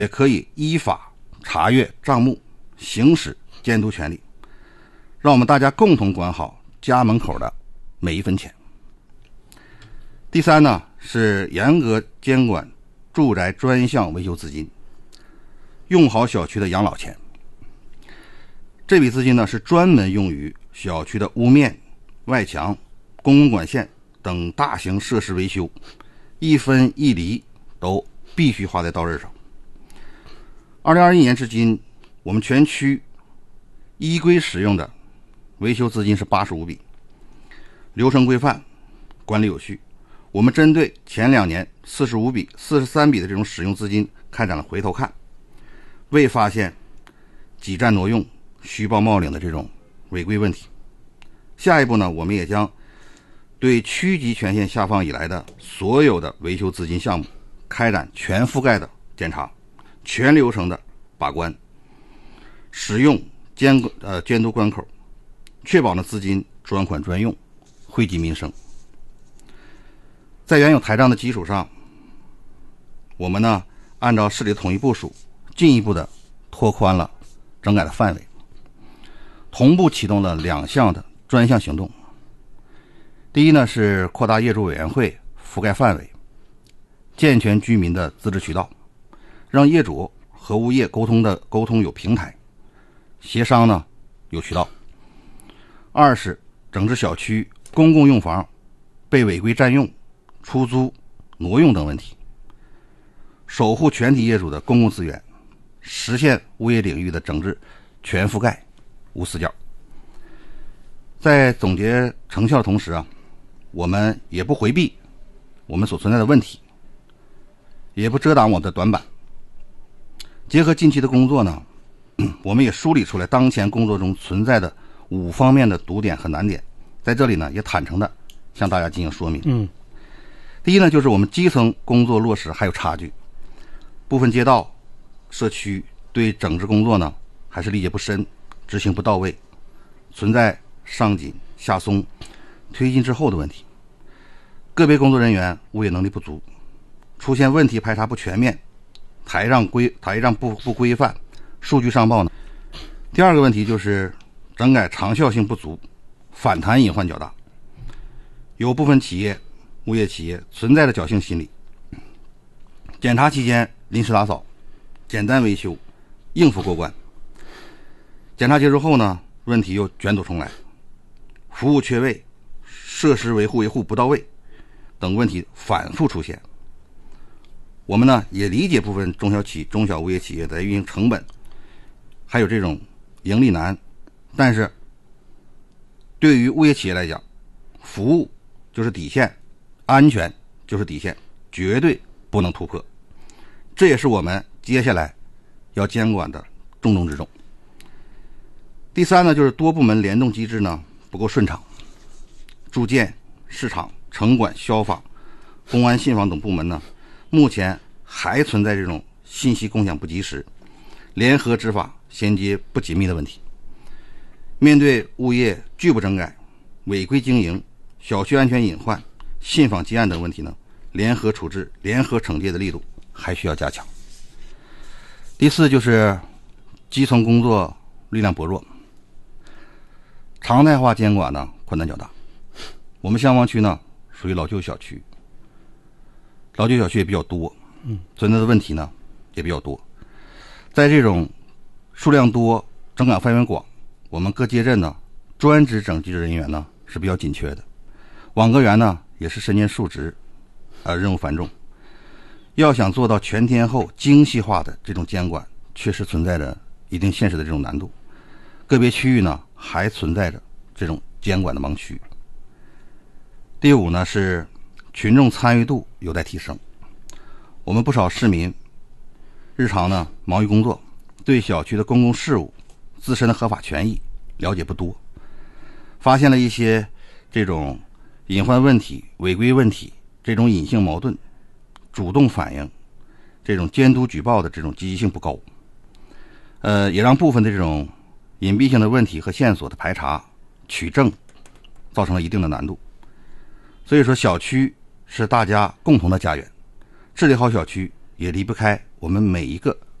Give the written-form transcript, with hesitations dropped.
也可以依法查阅账目，行使监督权利，让我们大家共同管好家门口的每一分钱。第三呢，是严格监管住宅专项维修资金，用好小区的养老钱。这笔资金呢，是专门用于小区的屋面、外墙、公共管线等大型设施维修，一分一厘都必须花在刀刃上。2021年至今，我们全区依规使用的维修资金是85笔，流程规范，管理有序。我们针对前2年45笔、43笔的这种使用资金开展了回头看，未发现挤占挪用、虚报冒领的这种违规问题。下一步呢，我们也将对区级权限下放以来的所有的维修资金项目开展全覆盖的检查，全流程的把关，使用监督关口，确保呢资金专款专用，惠及民生。在原有台账的基础上，我们呢按照市里的统一部署，进一步的拓宽了整改的范围，同步启动了2项的专项行动。第一呢，是扩大业主委员会覆盖范围，健全居民的自治渠道，让业主和物业沟通有平台，协商呢有渠道。二是整治小区公共用房被违规占用、出租、挪用等问题，守护全体业主的公共资源，实现物业领域的整治全覆盖、无死角。在总结成效的同时啊，我们也不回避我们所存在的问题，也不遮挡我们的短板。结合近期的工作呢，我们也梳理出来当前工作中存在的5方面的堵点和难点，在这里呢也坦诚的向大家进行说明。第一呢，就是我们基层工作落实还有差距，部分街道、社区对整治工作呢还是理解不深，执行不到位，存在上紧下松、推进滞后的问题。个别工作人员物业能力不足，出现问题排查不全面，台账不规范，数据上报呢。第二个问题就是整改长效性不足，反弹隐患较大，有部分企业、物业企业存在的侥幸心理，检查期间临时打扫、简单维修应付过关，检查结束后呢，问题又卷土重来，服务缺位、设施维护不到位等问题反复出现。我们呢也理解部分中小物业企业的运营成本还有这种盈利难，但是对于物业企业来讲，服务就是底线，安全就是底线，绝对不能突破。这也是我们接下来要监管的重中之重。第三呢，就是多部门联动机制呢不够顺畅，住建、市场、城管、消防、公安、信访等部门呢，目前还存在这种信息共享不及时、联合执法衔接不紧密的问题。面对物业拒不整改、违规经营、小区安全隐患、信访积案等问题呢，联合处置、联合惩戒的力度还需要加强。第四就是基层工作力量薄弱，常态化监管呢困难较大。我们香坊区呢属于老旧小区，老旧小区也比较多，存在的问题呢也比较多。在这种数量多、整改范围广，我们各街镇呢专职整治人员呢是比较紧缺的，网格员呢也是身兼数职，任务繁重。要想做到全天候精细化的这种监管，确实存在着一定现实的这种难度。个别区域呢还存在着这种监管的盲区。第五呢，是群众参与度有待提升。我们不少市民日常呢忙于工作，对小区的公共事务、自身的合法权益了解不多，发现了一些这种隐患问题、违规问题，这种隐性矛盾，主动反映，这种监督举报的这种积极性不高，也让部分的这种隐蔽性的问题和线索的排查、取证造成了一定的难度。所以说，小区是大家共同的家园，治理好小区也离不开我们每一个